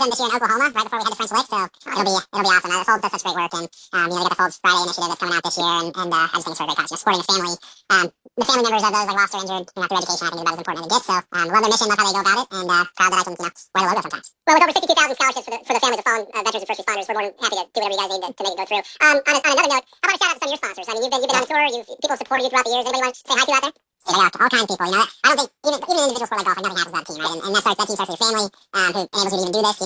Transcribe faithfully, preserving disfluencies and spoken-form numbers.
them this year in Oklahoma, right before we had the French Lick. So it'll be it'll be awesome. Uh, the Folds does such great work, and um, you know, they got the Folds Friday initiative that's coming out this year, and, and uh, I just think it's for a great cause. You know, supporting the family, um, the family members of those like lost or injured, you know, through education. I think is about as important as it gets. So um, love their mission, love how they go about it, and uh, proud that I can you know wear the logo sometimes. Well, with over sixty-two thousand scholarships for the, for the families of fallen uh, veterans and first responders, we're more than happy to do whatever you guys need to, to make it go through. Um, on, a, on another note, how about a shout out to some of your sponsors? I mean, you've been you've been on tour, you've people have supported you throughout the years. Anybody want to say hi to you out there? Yeah, I got all kinds of people. You know, I don't think even even an individual sport like golf, like nothing happens without a team, right? And, and that starts that team starts with your family, um, who enables you to even do this. You know,